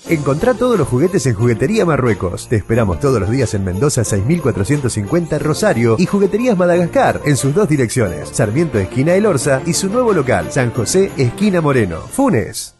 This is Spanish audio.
Encontrá todos los juguetes en Juguetería Marruecos. Te esperamos todos los días en Mendoza 6450 Rosario y Jugueterías Madagascar en sus dos direcciones, Sarmiento esquina El Orza y su nuevo local, San José esquina Moreno. Funes.